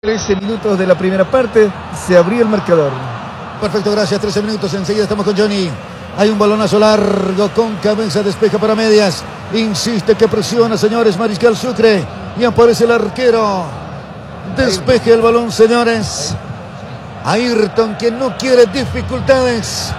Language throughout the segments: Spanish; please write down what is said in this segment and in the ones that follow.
13 minutos de la primera parte, se abrió el marcador. Perfecto, gracias. 13 minutos, enseguida estamos con Johnny. Hay un balonazo largo con cabeza, despeja para medias. Insiste que presiona, señores, Mariscal Sucre. Y aparece el arquero. Despeje el balón, señores. Ayrton, que no quiere dificultades.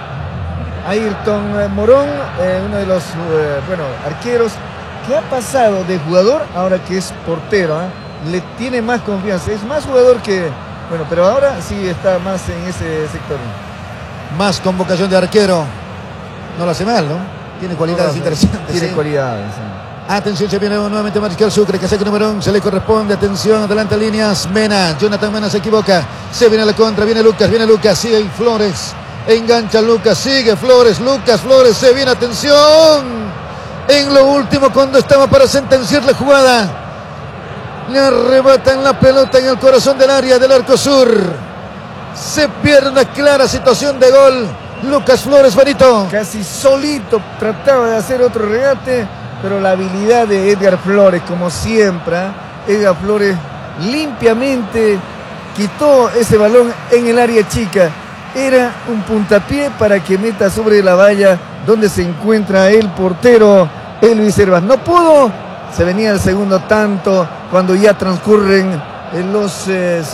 Ayrton Morón, uno de los arqueros que ha pasado de jugador ahora que es portero. Le tiene más confianza, es más jugador que... Bueno, pero ahora sí está más en ese sector. Más convocación de arquero. No lo hace mal, ¿no? Tiene cualidades interesantes. Tiene cualidades, sí. Atención, se viene nuevamente Mariscal Sucre, que saca el número 11, le corresponde. Atención, adelante líneas. Mena, Jonathan Mena se equivoca. Se viene a la contra, viene Lucas, sigue y Flores. Engancha Lucas, sigue Flores, Flores, se viene, atención. En lo último, cuando estaba para sentenciar la jugada, le arrebatan la pelota en el corazón del área del arco sur. Se pierde una clara situación de gol. Lucas Flores, Benito. Casi solito trataba de hacer otro regate, pero la habilidad de Edgar Flores, como siempre, Edgar Flores limpiamente quitó ese balón en el área chica. Era un puntapié para que meta sobre la valla donde se encuentra el portero Elvis Hervas. No pudo, se venía el segundo tanto cuando ya transcurren los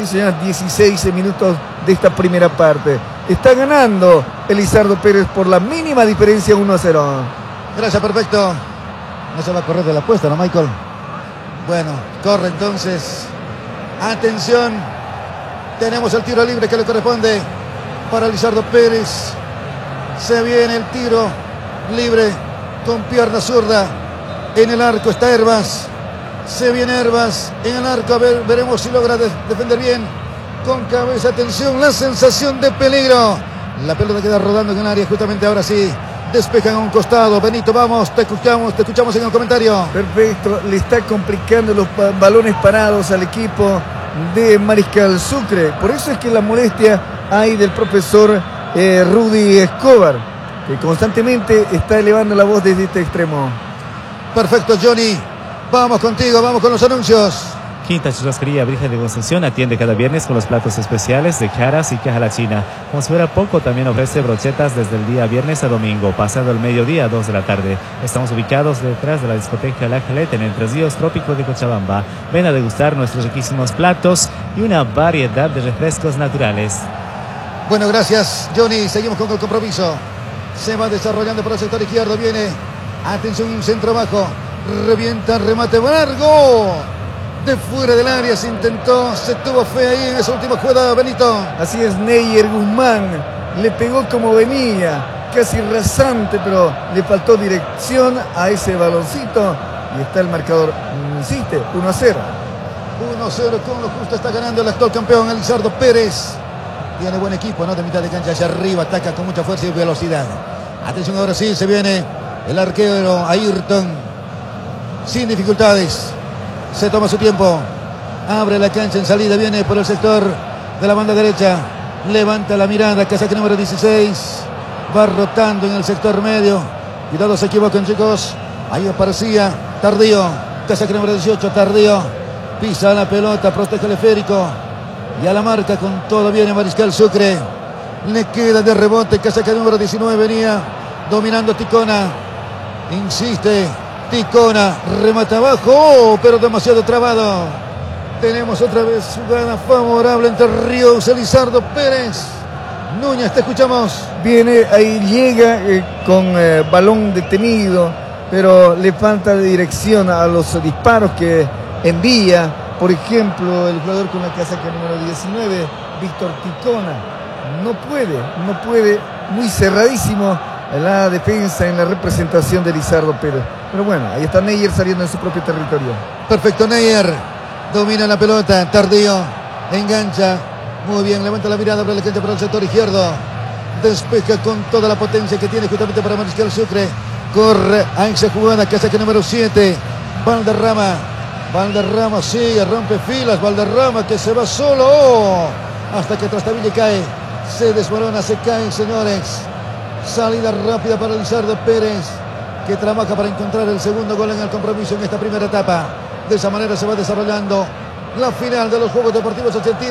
16 minutos de esta primera parte. Está ganando Elizardo Pérez por la mínima diferencia, 1-0. Gracias, perfecto. No se va a correr de la apuesta, ¿no, Michael? Bueno, corre entonces. Atención. Tenemos el tiro libre que le corresponde para Elizardo Pérez. Se viene el tiro libre con pierna zurda. En el arco está Hervas. Se viene Hervas en el arco. A ver, veremos si logra defender bien. Con cabeza, atención, la sensación de peligro. La pelota queda rodando en el área. Justamente ahora sí. Despejan a un costado. Benito, vamos, te escuchamos en el comentario. Perfecto, le está complicando los balones parados al equipo de Mariscal Sucre. Por eso es que la molestia hay del profesor Rudy Escobar, que constantemente está elevando la voz desde este extremo. Perfecto, Johnny. Vamos contigo, vamos con los anuncios. Quinta Churrascaría Virgen de Concepción atiende cada viernes con los platos especiales de jaras y caja a la china. Como si fuera poco, también ofrece brochetas desde el día viernes a domingo, pasado el mediodía a 2 de la tarde. Estamos ubicados detrás de la discoteca La Jaleta en el Tres Ríos Trópico de Cochabamba. Ven a degustar nuestros riquísimos platos y una variedad de refrescos naturales. Bueno, gracias, Johnny. Seguimos con el compromiso. Se va desarrollando por el sector izquierdo. Viene, atención, un centro bajo. Revienta, remate largo. De fuera del área se intentó, se tuvo fe ahí en esa última jugada, Benito. Así es, Neyer Guzmán le pegó como venía, casi rasante, pero le faltó dirección a ese baloncito y está el marcador, insiste, 1-0. 1-0 con lo justo, está ganando el actual campeón Elizardo Pérez. Tiene buen equipo, ¿no? De mitad de cancha hacia arriba, ataca con mucha fuerza y velocidad. Atención, ahora sí, se viene el arquero Ayrton, sin dificultades. Se toma su tiempo, abre la cancha en salida, viene por el sector de la banda derecha, levanta la mirada, casaca número 16, va rotando en el sector medio, cuidado, se equivocan, chicos, ahí aparecía Tardío, casaca número 18, Tardío, pisa la pelota, protege el esférico, y a la marca con todo viene Mariscal Sucre, le queda de rebote, casaca número 19, venía dominando Ticona, insiste Ticona, remata abajo, pero demasiado trabado. Tenemos otra vez jugada favorable entre Ríos, Elizardo Pérez. Núñez, te escuchamos. Viene, ahí llega con balón detenido, pero le falta de dirección a los disparos que envía. Por ejemplo, el jugador con la casaca número 19, Víctor Ticona. No puede, muy cerradísimo la defensa en la representación de Elizardo Pérez. Pero bueno, ahí está Neyer saliendo en su propio territorio. Perfecto, Neyer domina la pelota, Tardío engancha, muy bien, levanta la mirada, abre la cancha para el sector izquierdo, despeja con toda la potencia que tiene justamente para Mariscal Sucre, corre a esa jugada, casaca número 7, Valderrama sigue, rompe filas, Valderrama que se va solo, hasta que Trastabilla y cae, se desmorona, se caen, señores. Salida rápida para Elizardo Pérez, que trabaja para encontrar el segundo gol en el compromiso en esta primera etapa. De esa manera se va desarrollando la final de los Juegos Deportivos Argentinos.